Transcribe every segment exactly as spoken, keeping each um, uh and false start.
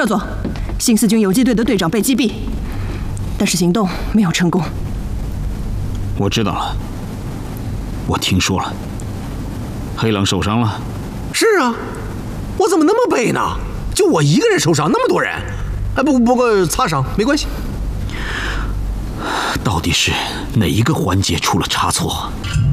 少佐，新四军游击队的队长被击毙，但是行动没有成功。 我知道了，我听说了，黑狼受伤了。 是啊，我怎么那么背呢？就我一个人受伤，那么多人。哎，不不过擦伤没关系。 到底是哪一个环节出了差错？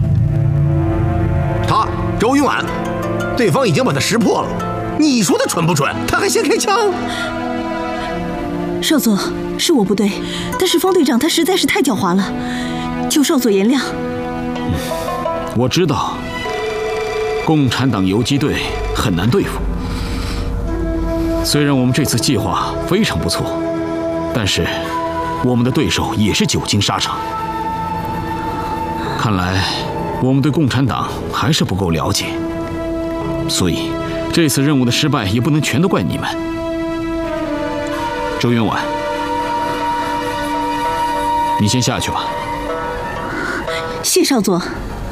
他周云婉，对方已经把他识破了。你说他蠢不蠢？他还先开枪。 少佐，是我不对，但是方队长他实在是太狡猾了，求少佐原谅。 嗯，我知道，共产党游击队很难对付。虽然我们这次计划非常不错，但是我们的对手也是久经沙场。看来我们对共产党还是不够了解，所以这次任务的失败也不能全都怪你们。周云婉，你先下去吧。 谢少佐。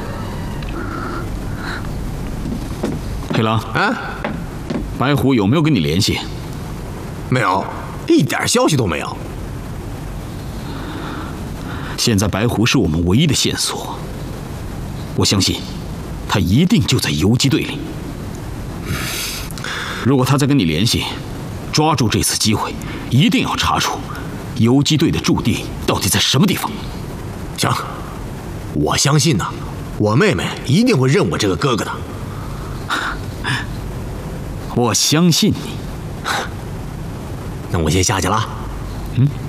黑狼， 啊， 白虎有没有跟你联系？ 没有，一点消息都没有。 现在白狐是我们唯一的线索，我相信他一定就在游击队里。如果他再跟你联系，抓住这次机会，一定要查出游击队的驻地到底在什么地方。 行，我相信呢，我妹妹一定会认我这个哥哥的。 我相信你。 那我先下去了。 嗯。